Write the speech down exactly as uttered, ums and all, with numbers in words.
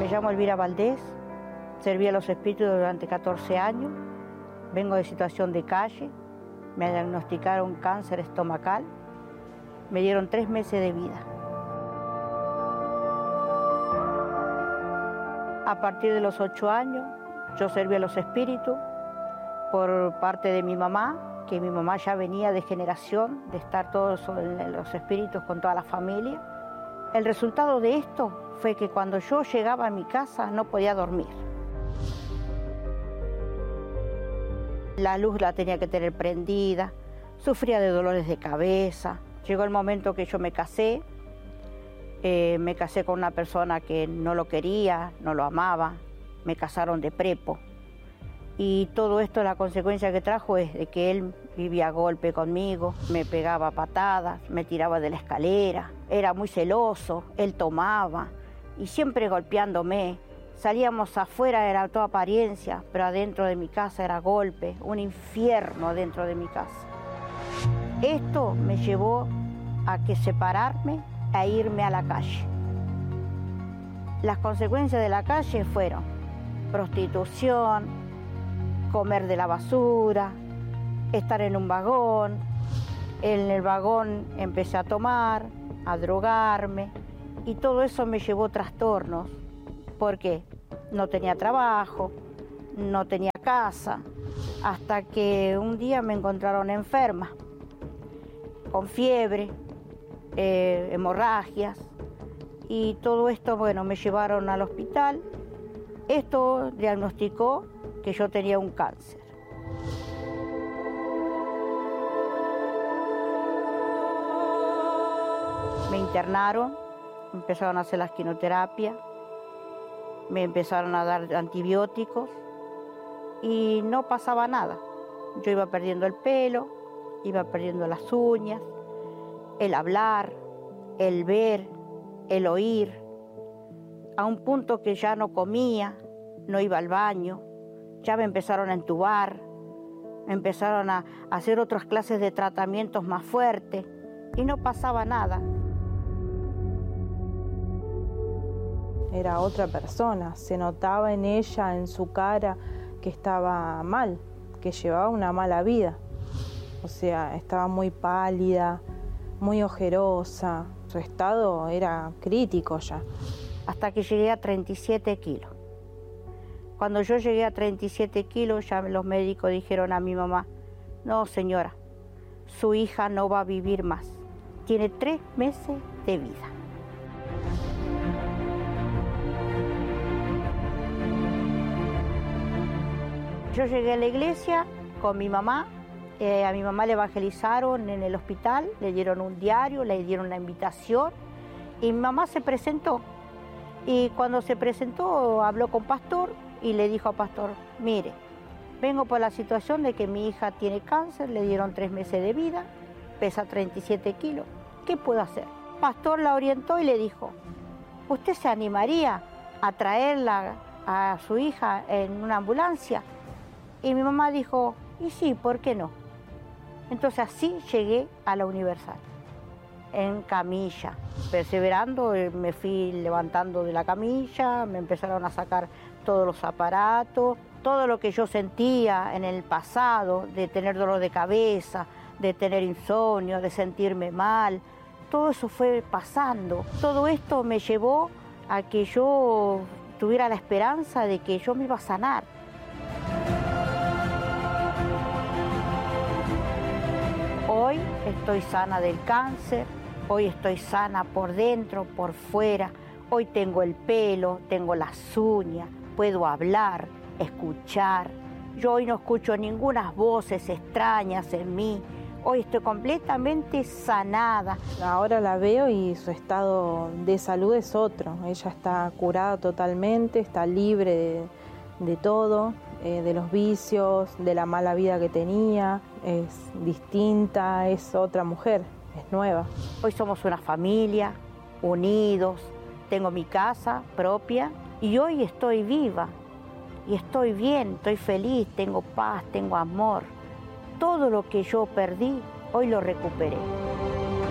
Me llamo Elvira Valdés, serví a los espíritus durante catorce años, vengo de situación de calle, me diagnosticaron cáncer estomacal, me dieron tres meses de vida. A partir de los ocho años, yo serví a los espíritus por parte de mi mamá, que mi mamá ya venía de generación, de estar todos los espíritus con toda la familia. El resultado de esto fue que cuando yo llegaba a mi casa no podía dormir. La luz la tenía que tener prendida, sufría de dolores de cabeza. Llegó el momento que yo me casé, eh, me casé con una persona que no lo quería, no lo amaba, me casaron de prepo. Y todo esto, la consecuencia que trajo es de que él vivía a golpe conmigo, me pegaba patadas, me tiraba de la escalera, era muy celoso, él tomaba y siempre golpeándome. Salíamos afuera, era toda apariencia, pero adentro de mi casa era golpe, un infierno adentro de mi casa. Esto me llevó a que separarme e irme a la calle. Las consecuencias de la calle fueron prostitución, comer de la basura, estar en un vagón. En el vagón empecé a tomar, a drogarme, y todo eso me llevó trastornos, porque no tenía trabajo, no tenía casa, hasta que un día me encontraron enferma, con fiebre, eh, hemorragias, y todo esto, bueno, me llevaron al hospital. Esto diagnosticó que yo tenía un cáncer. Me internaron, empezaron a hacer la quimioterapia, me empezaron a dar antibióticos y no pasaba nada. Yo iba perdiendo el pelo, iba perdiendo las uñas, el hablar, el ver, el oír, a un punto que ya no comía, no iba al baño. Ya me empezaron a entubar, me empezaron a hacer otras clases de tratamientos más fuertes y no pasaba nada. Era otra persona, se notaba en ella, en su cara, que estaba mal, que llevaba una mala vida. O sea, estaba muy pálida, muy ojerosa, su estado era crítico ya. Hasta que llegué a treinta y siete kilos. Cuando yo llegué a treinta y siete kilos, ya los médicos dijeron a mi mamá, no señora, su hija no va a vivir más, tiene tres meses de vida. Yo llegué a la iglesia con mi mamá, eh, a mi mamá le evangelizaron en el hospital, le dieron un diario, le dieron una invitación y mi mamá se presentó. Y cuando se presentó habló con pastor y le dijo a pastor, mire, vengo por la situación de que mi hija tiene cáncer, le dieron tres meses de vida, pesa treinta y siete kilos, ¿qué puedo hacer? Pastor la orientó y le dijo, ¿usted se animaría a traerla a su hija en una ambulancia? Y mi mamá dijo, y sí, ¿por qué no? Entonces así llegué a la Universal, en camilla, perseverando, me fui levantando de la camilla, me empezaron a sacar todos los aparatos, todo lo que yo sentía en el pasado, de tener dolor de cabeza, de tener insomnio, de sentirme mal, todo eso fue pasando. Todo esto me llevó a que yo tuviera la esperanza de que yo me iba a sanar. Hoy estoy sana del cáncer, hoy estoy sana por dentro, por fuera, hoy tengo el pelo, tengo las uñas, puedo hablar, escuchar. Yo hoy no escucho ninguna voces extrañas en mí, hoy estoy completamente sanada. Ahora la veo y su estado de salud es otro, ella está curada totalmente, está libre de, de todo. Eh, de los vicios, de la mala vida que tenía, es distinta, es otra mujer, es nueva. Hoy somos una familia, unidos, tengo mi casa propia y hoy estoy viva y estoy bien, estoy feliz, tengo paz, tengo amor. Todo lo que yo perdí, hoy lo recuperé.